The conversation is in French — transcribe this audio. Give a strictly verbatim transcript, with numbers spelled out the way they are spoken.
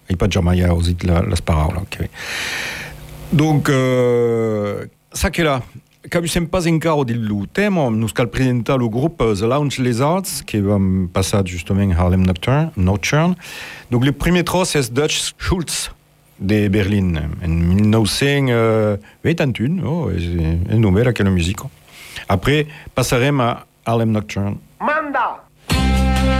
hai pas jamais usit la, las parola. Okay. Donc, euh, ça che là, que nous sommes pas encore dit le thème, nous allons présenter le groupe The Lounge Lizards, qui va passer justement Harlem Nocturne. Nocturne. Donc, le premier tross c'est Dutch Schultz de Berlin, en dix-neuf cent vingt-et-un, oh, c'est une nouvelle à quelle musique. Après, passeremo à Harlem Nocturne. Manda!